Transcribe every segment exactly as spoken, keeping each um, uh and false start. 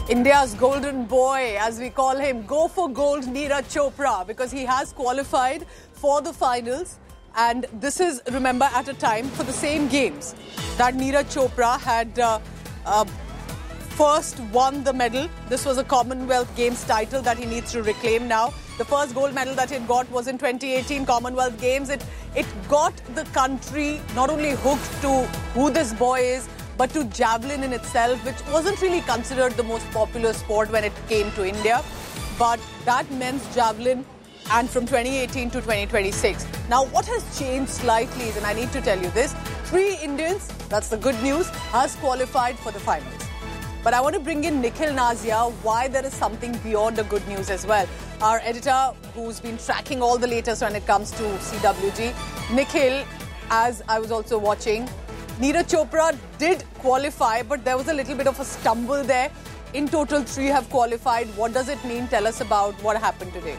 India's golden boy, as we call him, go for gold Neeraj Chopra, because he has qualified for the finals. And this is, remember, at a time for the same games that Neeraj Chopra had uh, uh, first won the medal. This was a Commonwealth Games title that he needs to reclaim now. The first gold medal that he got was in twenty eighteen Commonwealth Games. It, it got the country not only hooked to who this boy is, but to javelin in itself, which wasn't really considered the most popular sport when it came to India. But that men's javelin, and from twenty eighteen to twenty twenty-six. Now, what has changed slightly is, and I need to tell you this, three Indians, that's the good news, has qualified for the finals. But I want to bring in Nikhil Nazia, why there is something beyond the good news as well. Our editor, who's been tracking all the latest when it comes to C W G. Nikhil, as I was also watching, Neeraj Chopra did qualify, but there was a little bit of a stumble there. In total, three have qualified. What does it mean? Tell us about what happened today.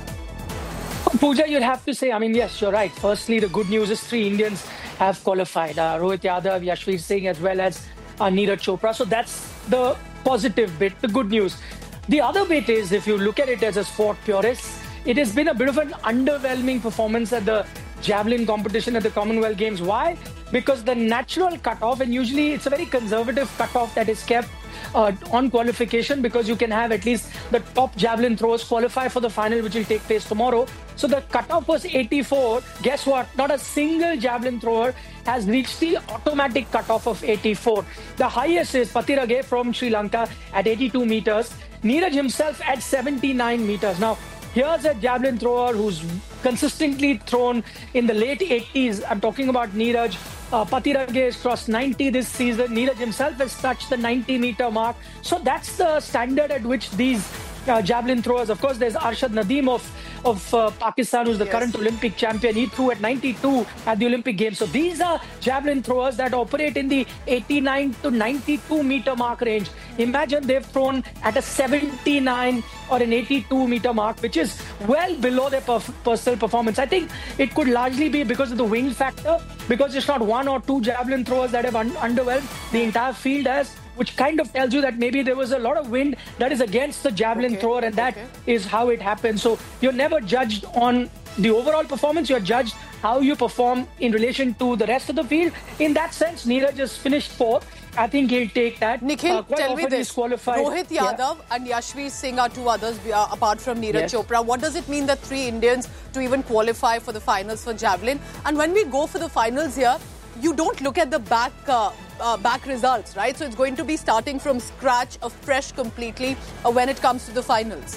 Pooja, you'd have to say, I mean, yes, you're right. Firstly, the good news is three Indians have qualified. Uh, Rohit Yadav, Yashveer Singh, as well as uh, Neeraj Chopra. So that's the positive bit, the good news. The other bit is, if you look at it as a sport purist, it has been a bit of an underwhelming performance at the javelin competition at the Commonwealth Games. Why? Because the natural cutoff, and usually it's a very conservative cutoff that is kept uh, on qualification, because you can have at least the top javelin throwers qualify for the final, which will take place tomorrow. So the cutoff was eighty-four. Guess what? Not a single javelin thrower has reached the automatic cutoff of eighty-four. The highest is Patirage from Sri Lanka at eighty-two meters. Neeraj himself at seventy-nine meters. Now, here's a javelin thrower who's consistently thrown in the late eighties. I'm talking about Neeraj. Uh, Patirage has crossed ninety this season. Neeraj himself has touched the ninety meter mark. So that's the standard at which these uh, javelin throwers, of course, there's Arshad Nadeem of, of uh, Pakistan, who's the yes. current Olympic champion. He threw at ninety-two at the Olympic Games. So these are javelin throwers that operate in the eighty-nine to ninety-two meter mark range. Imagine they've thrown at a seventy-nine or an eighty-two meter mark, which is well below their perf- personal performance. I think it could largely be because of the wind factor, because it's not one or two javelin throwers that have un- underwhelmed. The entire field has, which kind of tells you that maybe there was a lot of wind that is against the javelin okay. thrower, and that okay. is how it happened. So you're never judged on the overall performance, you're judged how you perform in relation to the rest of the field. In that sense, Neeraj just finished fourth. I think he'll take that. Nikhil, uh, tell me this. Rohit Yadav yeah. and Yashveer Singh are two others uh, apart from Neeraj yes. Chopra. What does it mean that three Indians to even qualify for the finals for javelin? And when we go for the finals here, you don't look at the back uh, uh, back results, right? So it's going to be starting from scratch, afresh completely uh, when it comes to the finals.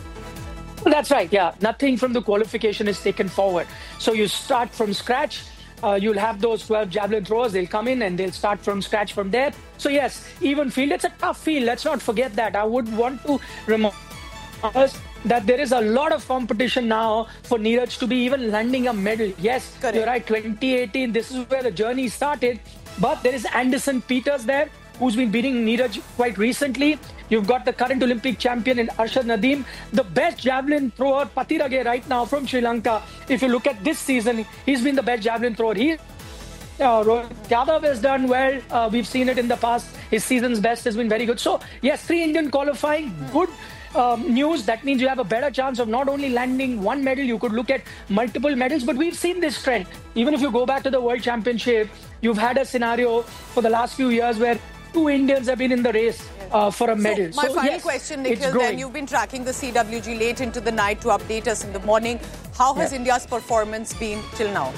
Well, that's right, yeah. Nothing from the qualification is taken forward. So you start from scratch. Uh, you'll have those twelve javelin throwers. They'll come in and they'll start from scratch from there. So yes, even field. It's a tough field. Let's not forget that. I would want to remind us that there is a lot of competition now for Neeraj to be even landing a medal. Yes, Correct. You're right. twenty eighteen, this is where the journey started. But there is Anderson Peters there, who's been beating Neeraj quite recently. You've got the current Olympic champion in Arshad Nadeem. The best javelin thrower, Patirage, right now from Sri Lanka. If you look at this season, he's been the best javelin thrower. He, uh, Rohit Yadav has done well. Uh, we've seen it in the past. His season's best has been very good. So, yes, three Indian qualifying. Good um, news. That means you have a better chance of not only landing one medal, you could look at multiple medals. But we've seen this trend. Even if you go back to the World Championship, you've had a scenario for the last few years where two Indians have been in the race uh, for a medal. So my so, final yes, question, Nikhil, then you've been tracking the C W G late into the night to update us in the morning. How has yeah. India's performance been till now?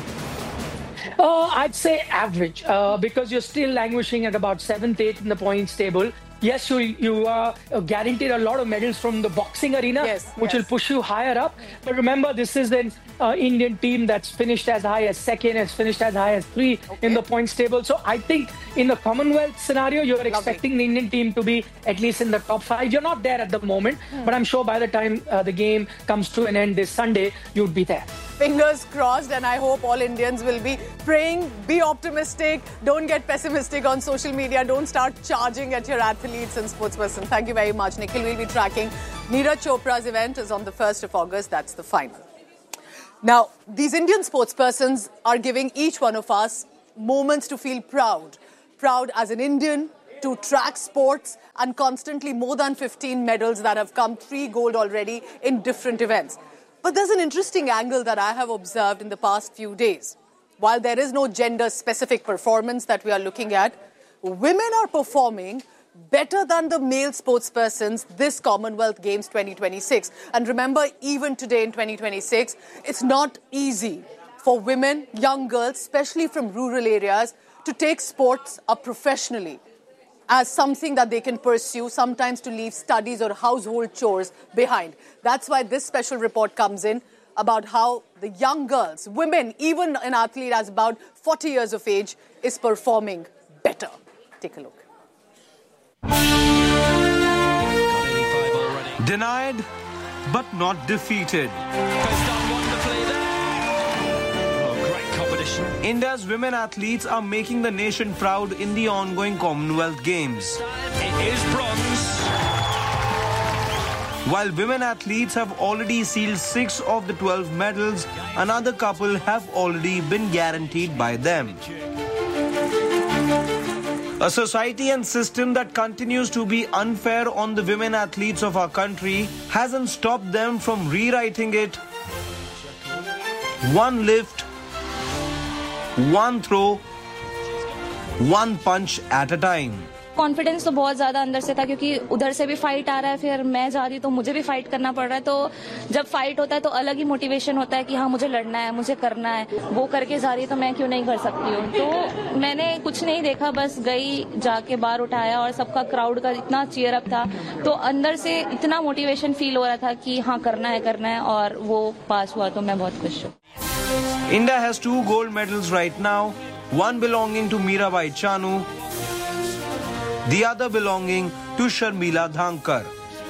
Uh, I'd say average, uh, because you're still languishing at about seventh, eighth in the points table. Yes, you you are guaranteed a lot of medals from the boxing arena, yes, which yes. will push you higher up. But remember, this is an uh, Indian team that's finished as high as second, has finished as high as three okay. in the points table. So I think in the Commonwealth scenario, you're Lovely. expecting the Indian team to be at least in the top five. You're not there at the moment, hmm. but I'm sure by the time uh, the game comes to an end this Sunday, you'd be there. Fingers crossed, and I hope all Indians will be praying, be optimistic, don't get pessimistic on social media, don't start charging at your athletes and sportsperson. Thank you very much. Nikhil will be tracking Neeraj Chopra's event is on the first of August. That's the final. Now, these Indian sportspersons are giving each one of us moments to feel proud. Proud as an Indian, to track sports, and constantly more than fifteen medals that have come, three gold already in different events. But there's an interesting angle that I have observed in the past few days. While there is no gender-specific performance that we are looking at, women are performing better than the male sportspersons this Commonwealth Games twenty twenty-six. And remember, even today in twenty twenty-six, it's not easy for women, young girls, especially from rural areas, to take sports up professionally as something that they can pursue, sometimes to leave studies or household chores behind. That's why this special report comes in about how the young girls, women, even an athlete as about forty years of age, is performing better. Take a look. Denied, but not defeated. India's women athletes are making the nation proud in the ongoing Commonwealth Games. It is bronze. While women athletes have already sealed six of the twelve medals, another couple have already been guaranteed by them. A society and system that continues to be unfair on the women athletes of our country hasn't stopped them from rewriting it. One lift, one throw, one punch at a time. Confidence तो बहुत ज़्यादा अंदर से था क्योंकि उधर से भी फाइट आ रहा है, फिर मैं जा रही हूँ तो मुझे भी फाइट करना पड़ रहा है. तो जब फाइट होता है तो अलग ही मोटिवेशन होता है कि हाँ मुझे लड़ना है, मुझे करना है. वो करके जा रही है तो मैं क्यों नहीं कर सकती हूँ. तो मैंने कुछ नहीं देखा, बस गई, जाके बार उठाया और सबका क्राउड का इतना चीयर अप था तो अंदर से इतना मोटिवेशन फील हो रहा था कि हाँ करना है करना है और वो पास हुआ तो मैं बहुत खुश हूँ. India has two gold medals right now, one belonging to Mirabai Chanu, the other belonging to Sharmila Dhankar.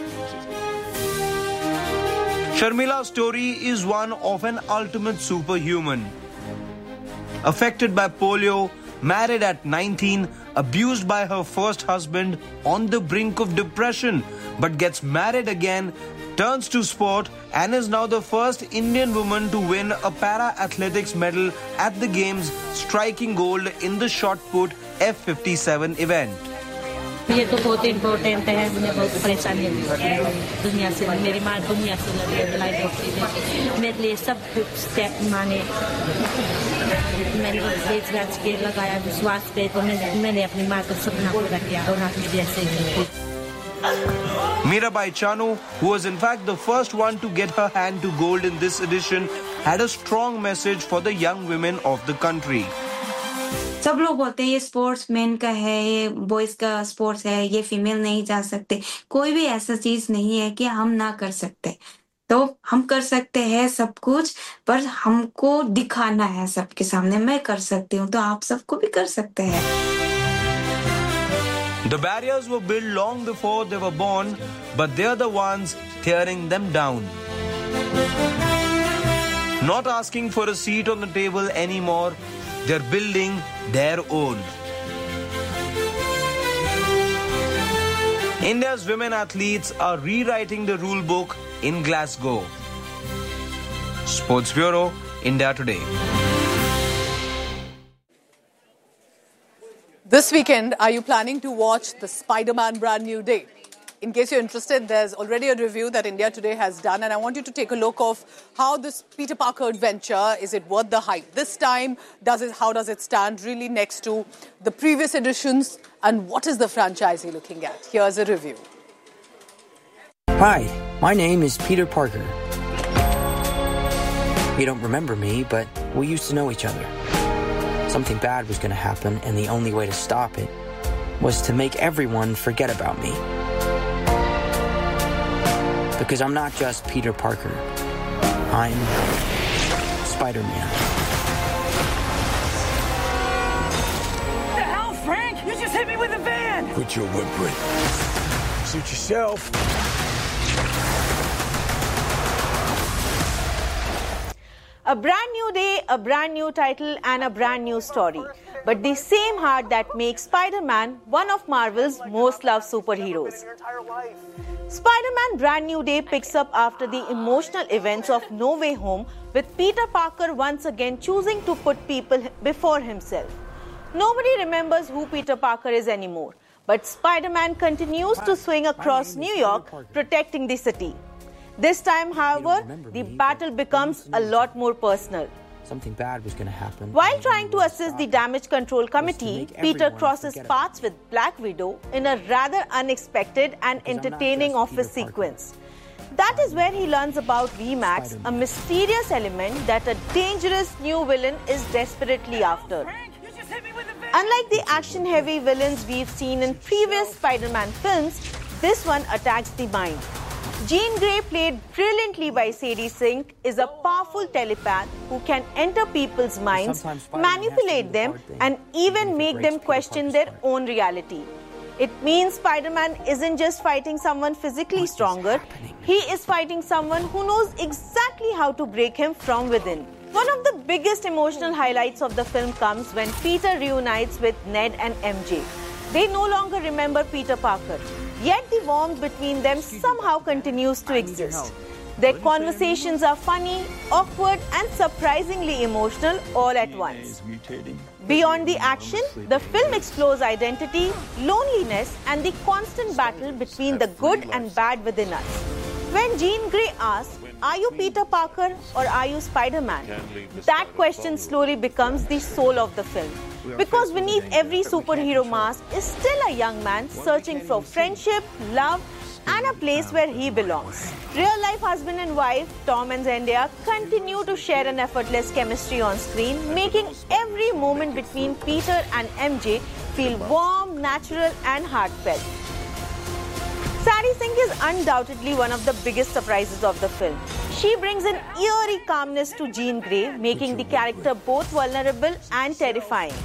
Sharmila's story is one of an ultimate superhuman. Affected by polio, married at nineteen, abused by her first husband, on the brink of depression, but gets married again, turns to sport and is now the first Indian woman to win a para-athletics medal at the Games, striking gold in the shot put F fifty-seven event. ये तो बहुत important है. मुझे बहुत परेशानी है दुनिया से, मेरी माँ दुनिया से लड़ी है लाई डॉक्टरी में. मेरे लिए सब स्टेप माने, मैंने देश राज के लगाया विश्वास पे, तो मैंने अपनी माँ का सपना पूरा किया और आप जैसे. Mirabai Chanu, who was in fact the first one to get her hand to gold in this edition, had a strong message for the young women of the country. सब लोग बोलते हैं ये स्पोर्ट्स मेन का है, ये boys का sports है, ये फीमेल नहीं जा सकते. कोई भी ऐसा चीज नहीं है कि हम ना कर सकते. तो हम कर सकते हैं सब कुछ, पर हमको दिखाना है सबके सामने मैं कर सकती हूँ, तो आप सबको भी कर सकते हैं. The barriers were built long before they were born, but they're the ones tearing them down. Not asking for a seat on the table anymore, they're building their own. India's women athletes are rewriting the rule book in Glasgow. Sports Bureau, India Today. This weekend, are you planning to watch the Spider-Man Brand New Day? In case you're interested, there's already a review that India Today has done, and I want you to take a look of how this Peter Parker adventure, is it worth the hype? This time, does it? How does it stand really next to the previous editions, and what is the franchise you're looking at? Here's a review. Hi, my name is Peter Parker. You don't remember me, but we used to know each other. Something bad was going to happen, and the only way to stop it was to make everyone forget about me. Because I'm not just Peter Parker. I'm Spider-Man. What the hell, Frank? You just hit me with a van! Quit your whimpering. Suit yourself. A brand new day, a brand new title, and a brand new story. But the same heart that makes Spider-Man one of Marvel's most loved superheroes. Spider-Man Brand New Day picks up after the emotional events of No Way Home, with Peter Parker once again choosing to put people before himself. Nobody remembers who Peter Parker is anymore, But Spider-Man continues to swing across New York, protecting the city. This time, however, the battle becomes a lot more personal. Something bad was going to happen. While trying to assist the Damage Control Committee, Peter crosses paths with Black Widow in a rather unexpected and entertaining office sequence. That is where he learns about V MAX, a mysterious element that a dangerous new villain is desperately after. Unlike the action-heavy villains we've seen in previous Spider-Man films, this one attacks the mind. Jean Grey, played brilliantly by Sadie Sink, is a powerful telepath who can enter people's minds, manipulate them, and even make them question their own reality. It means Spider-Man isn't just fighting someone physically stronger, he is fighting someone who knows exactly how to break him from within. One of the biggest emotional highlights of the film comes when Peter reunites with Ned and M J. They no longer remember Peter Parker, yet the warmth between them somehow continues to exist. Their conversations are funny, awkward, and surprisingly emotional all at once. Beyond the action, the film explores identity, loneliness, and the constant battle between the good and bad within us. When Jean Grey asks, "Are you Peter Parker or are you Spider-Man?" that question slowly becomes the soul of the film. Because beneath every superhero mask is still a young man searching for friendship, love, and a place where he belongs. Real-life husband and wife, Tom and Zendaya, continue to share an effortless chemistry on screen, making every moment between Peter and M J feel warm, natural, and heartfelt. Sadie Sink is undoubtedly one of the biggest surprises of the film. She brings an eerie calmness to Jean Grey, making the character both vulnerable and terrifying.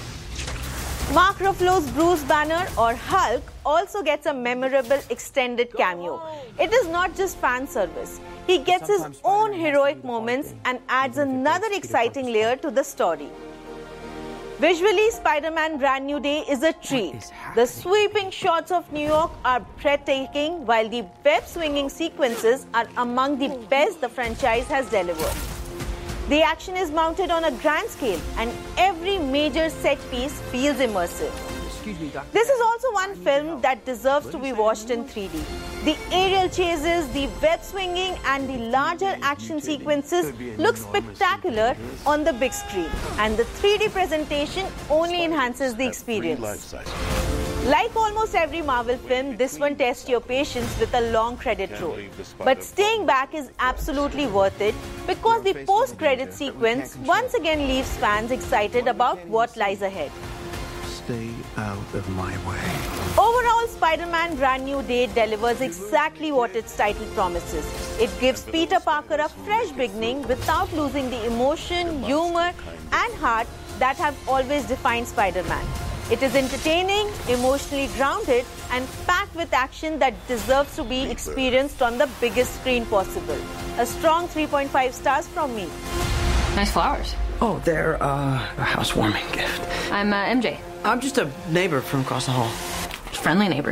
Mark Ruffalo's Bruce Banner, or Hulk, also gets a memorable extended cameo. It is not just fan service. He gets his own heroic moments and adds another exciting layer to the story. Visually, Spider-Man Brand New Day is a treat. The sweeping shots of New York are breathtaking, while the web-swinging sequences are among the best the franchise has delivered. The action is mounted on a grand scale, and every major set piece feels immersive. This is also one film that deserves to be watched in three D. The aerial chases, the web swinging, and the larger action sequences look spectacular on the big screen, and the three D presentation only enhances the experience. Like almost every Marvel film, this one tests your patience with a long credit roll. But staying back is absolutely worth it, because the post-credit sequence once again leaves fans excited about what lies ahead. Stay out of my way. Overall, Spider-Man Brand New Day delivers exactly what its title promises. It gives Peter Parker a fresh beginning without losing the emotion, humor, and heart that have always defined Spider-Man. It is entertaining, emotionally grounded, and packed with action that deserves to be experienced on the biggest screen possible. A strong three point five stars from me. Nice flowers. Oh, they're uh, a housewarming gift. I'm uh, M J. I'm just a neighbor from across the hall. Friendly neighbor.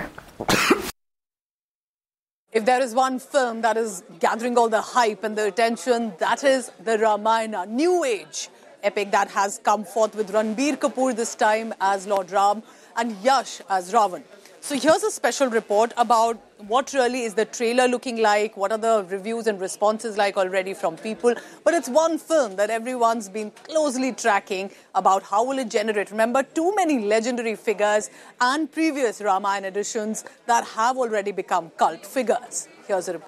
If there is one film that is gathering all the hype and the attention, that is the Ramayana, New Age epic that has come forth with Ranbir Kapoor this time as Lord Ram and Yash as Ravan. So here's a special report about what really is the trailer looking like, what are the reviews and responses like already from people. But it's one film that everyone's been closely tracking about how will it generate. Remember, too many legendary figures and previous Ramayana editions that have already become cult figures. Here's a report.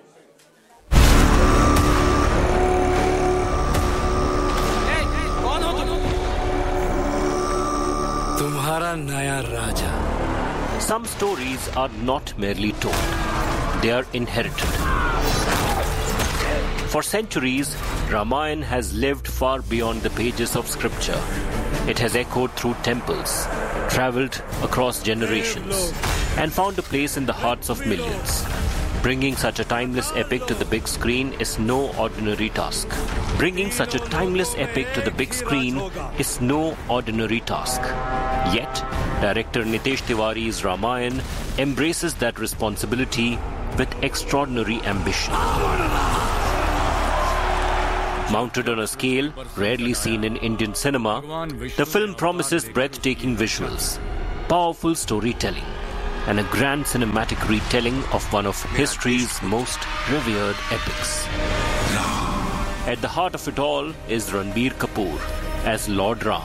तुम्हारा नया राजा. Some stories are not merely told, they are inherited. For centuries, Ramayana has lived far beyond the pages of scripture. It has echoed through temples, travelled across generations, and found a place in the hearts of millions. Bringing such a timeless epic to the big screen is no ordinary task. Bringing such a timeless epic to the big screen is no ordinary task. Yet, director Nitesh Tiwari's Ramayana embraces that responsibility with extraordinary ambition. Mounted on a scale rarely seen in Indian cinema, the film promises breathtaking visuals, powerful storytelling, and a grand cinematic retelling of one of history's most revered epics. At the heart of it all is Ranbir Kapoor as Lord Ram.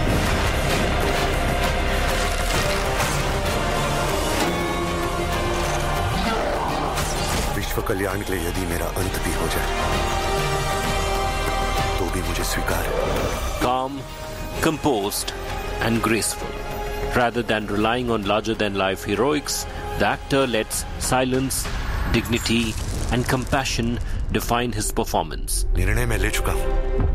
विश्व कल्याण के लिए यदि मेरा अंत भी हो जाए तो भी मुझे स्वीकार है. Calm, composed and graceful. Rather than relying on larger-than-life heroics, the actor lets silence, dignity and compassion define his performance. निर्णय मैं ले चुका हूं.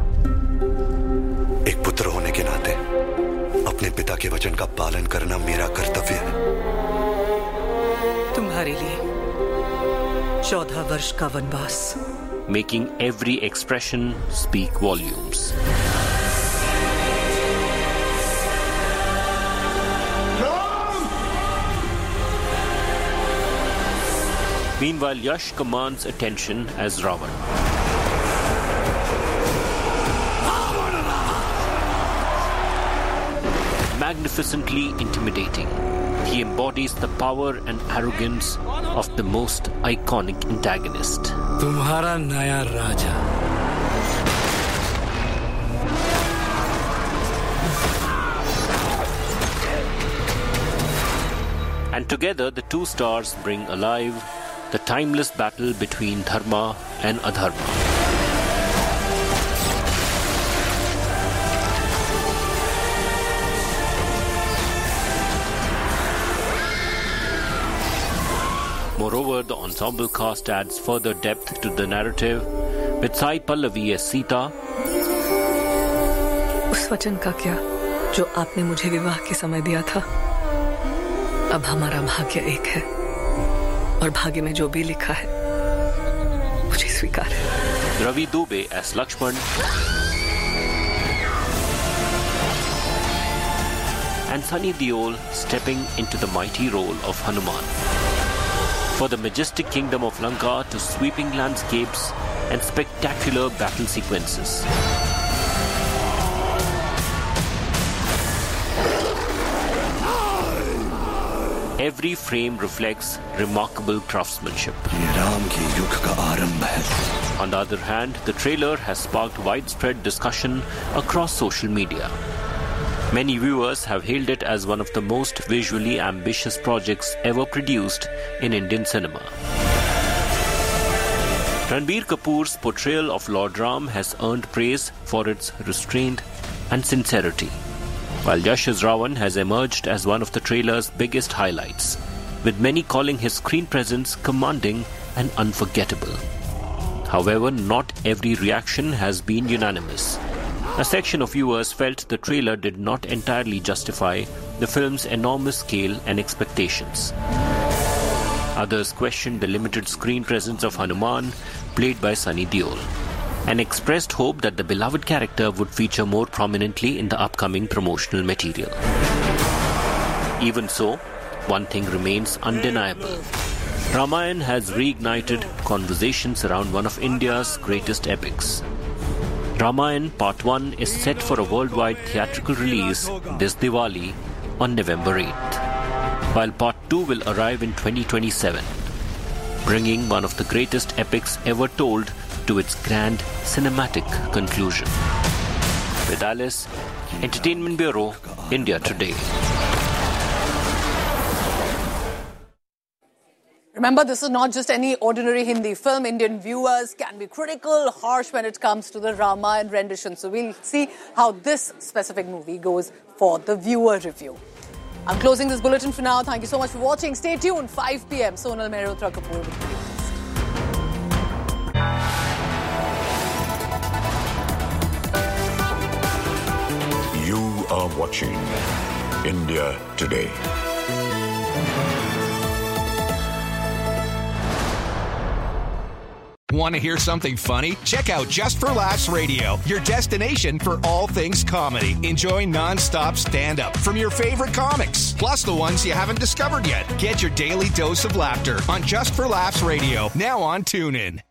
एक पुत्र होने के नाते अपने पिता के वचन का पालन करना मेरा कर्तव्य है. तुम्हारे लिए चौदह वर्ष का वनवास. Making every expression speak volumes. Meanwhile, Yash commands attention as Ravan. Magnificently intimidating, he embodies the power and arrogance of the most iconic antagonist. तुम्हारा नया राजा. And together, the two stars bring alive the timeless battle between Dharma and Adharma. Moreover, the ensemble cast adds further depth to the narrative, with Sai Pallavi as Sita. उस वचन का क्या जो आपने मुझे विवाह के समय दिया था. अब हमारा भाग्य एक है और भाग्य में जो भी लिखा है मुझे स्वीकार है. Ravi Dubey as Lakshman and Sunny Deol stepping into the mighty role of Hanuman. For the majestic kingdom of Lanka to sweeping landscapes and spectacular battle sequences. Every frame reflects remarkable craftsmanship. On the other hand, the trailer has sparked widespread discussion across social media. Many viewers have hailed it as one of the most visually ambitious projects ever produced in Indian cinema. Ranbir Kapoor's portrayal of Lord Ram has earned praise for its restraint and sincerity, while Yash's Ravan has emerged as one of the trailer's biggest highlights, with many calling his screen presence commanding and unforgettable. However, not every reaction has been unanimous. A section of viewers felt the trailer did not entirely justify the film's enormous scale and expectations. Others questioned the limited screen presence of Hanuman, played by Sunny Deol, and expressed hope that the beloved character would feature more prominently in the upcoming promotional material. Even so, one thing remains undeniable. Ramayana has reignited conversations around one of India's greatest epics. Ramayana Part one is set for a worldwide theatrical release this Diwali on November eighth, while Part two will arrive in twenty twenty-seven, bringing one of the greatest epics ever told to its grand cinematic conclusion. With Alice, Entertainment Bureau, India Today. Remember, this is not just any ordinary Hindi film. Indian viewers can be critical, harsh when it comes to the Ramayana rendition. So we'll see how this specific movie goes for the viewer review. I'm closing this bulletin for now. Thank you so much for watching. Stay tuned. five p.m. Sonal Mehrotra Kapoor with you. You are watching India Today. Want to hear something funny? Check out Just for Laughs Radio, your destination for all things comedy. Enjoy non-stop stand-up from your favorite comics, plus the ones you haven't discovered yet. Get your daily dose of laughter on Just for Laughs Radio, now on TuneIn.